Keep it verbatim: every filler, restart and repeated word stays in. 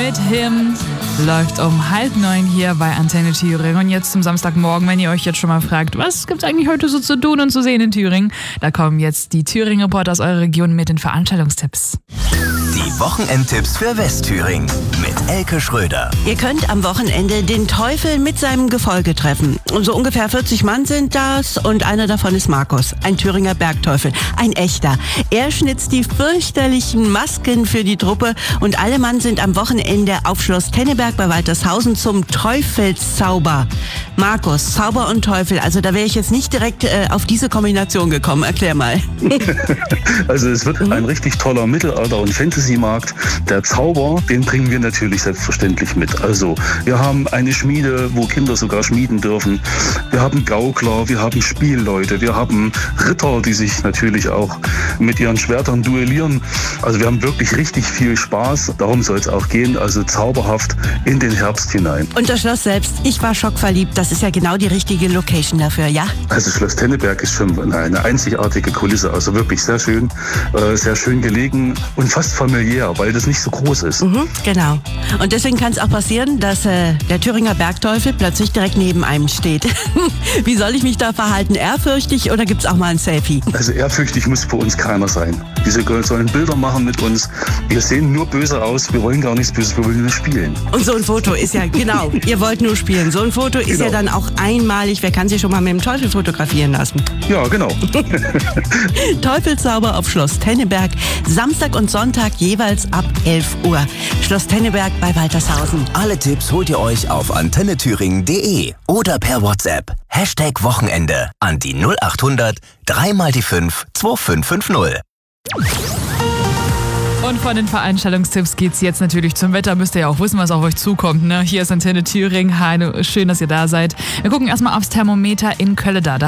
mit Him läuft um halb neun hier bei Antenne Thüringen. Und jetzt zum Samstagmorgen, wenn ihr euch jetzt schon mal fragt, was gibt's eigentlich heute so zu tun und zu sehen in Thüringen? Da kommen jetzt die Thüringen-Reporter aus eurer Region mit den Veranstaltungstipps. Die Wochenendtipps für Westthüringen mit Elke Schröder. Ihr könnt am Wochenende den Teufel mit seinem Gefolge treffen. Und so ungefähr vierzig Mann sind das und einer davon ist Markus, ein Thüringer Bergteufel, ein echter. Er schnitzt die fürchterlichen Masken für die Truppe und alle Mann sind am Wochenende auf Schloss Tenneberg bei Waltershausen zum Teufelszauber. Markus, Zauber und Teufel, also da wäre ich jetzt nicht direkt äh, auf diese Kombination gekommen. Erklär mal. Also es wird ein richtig toller Mittelalter- und Fantasy-Markt. Der Zauber, den bringen wir natürlich selbstverständlich mit. Also wir haben eine Schmiede, wo Kinder sogar schmieden dürfen. Wir haben Gaukler, wir haben Spielleute, wir haben Ritter, die sich natürlich auch mit ihren Schwertern duellieren. Also wir haben wirklich richtig viel Spaß. Darum soll es auch gehen. Also zauberhaft in den Herbst hinein. Und das Schloss selbst, ich war schockverliebt. Das ist ja genau die richtige Location dafür, ja? Also Schloss Tenneberg ist schon eine einzigartige Kulisse. Also wirklich sehr schön, äh, sehr schön gelegen und fast familiär, weil das nicht so groß ist. Mhm, genau. Und deswegen kann es auch passieren, dass äh, der Thüringer Bergteufel plötzlich direkt neben einem steht. Wie soll ich mich da verhalten? Ehrfürchtig oder gibt es auch mal ein Selfie? Also ehrfürchtig muss für uns keiner sein. Diese sollen Bilder machen mit uns. Wir sehen nur böse aus, wir wollen gar nichts Böses, wir wollen nur spielen. Und so ein Foto ist ja, genau, ihr wollt nur spielen. So ein Foto ist Genau. ja dann auch einmalig. Wer kann sich schon mal mit dem Teufel fotografieren lassen? Ja, genau. Teufelszauber auf Schloss Tenneberg, Samstag und Sonntag jeweils ab elf Uhr. Schloss Tenneberg bei Waltershausen. Alle Tipps holt ihr euch auf antenne thüringen punkt de oder per WhatsApp. Hashtag Wochenende an die null acht hundert drei mal die fünf zwei fünf fünf null. Und von den Veranstaltungstipps geht's jetzt natürlich zum Wetter. Müsst ihr ja auch wissen, was auf euch zukommt. Ne? Hier ist Antenne Thüringen. Hallo, schön, dass ihr da seid. Wir gucken erstmal aufs Thermometer in Kölleda.